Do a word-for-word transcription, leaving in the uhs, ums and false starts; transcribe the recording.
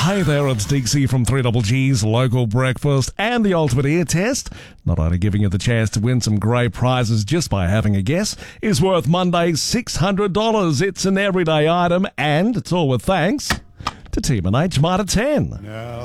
Hey there, it's Dixie from three Double G's Local Breakfast and the Ultimate Ear Test. Not only giving you the chance to win some great prizes just by having a guess, is worth Monday's six hundred dollars. It's an everyday item and it's all with thanks to Team N H Mitre ten. Now